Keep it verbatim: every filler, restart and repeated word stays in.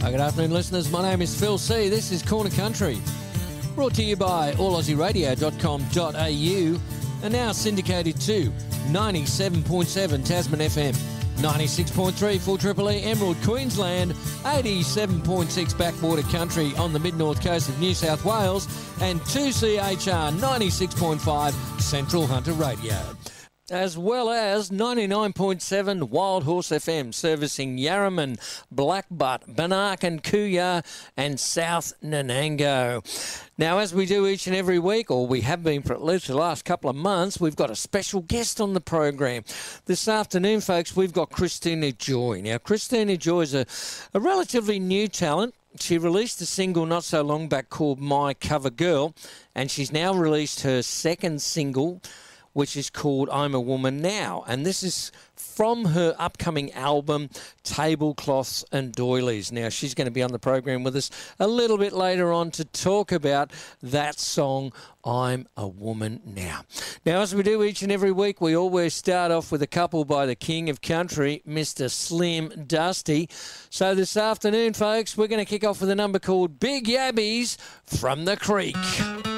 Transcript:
Good afternoon, listeners. My name is Phil C. This is Corner Country, brought to you by all aussie radio dot com dot a u and now syndicated to ninety-seven point seven Tasman F M, ninety-six point three for Triple E Emerald Queensland, eighty-seven point six Backwater Country on the mid-north coast of New South Wales, and two C H R ninety-six point five Central Hunter Radio, as well as ninety-nine point seven Wild Horse F M, servicing Yarraman, Blackbutt, Banark Kuya and South Nanango. Now, as we do each and every week, or we have been for at least the last couple of months, we've got a special guest on the program. This afternoon, folks, we've got Christina Joy. Now, Christina Joy is a, a relatively new talent. She released a single not so long back called My Cover Girl, and she's now released her second single, which is called I'm a Woman Now. And this is from her upcoming album, Tablecloths and Doilies. Now, she's going to be on the program with us a little bit later on to talk about that song, I'm a Woman Now. Now, as we do each and every week, we always start off with a couple by the King of Country, Mister Slim Dusty. So this afternoon, folks, we're going to kick off with a number called Big Yabbies from the Creek.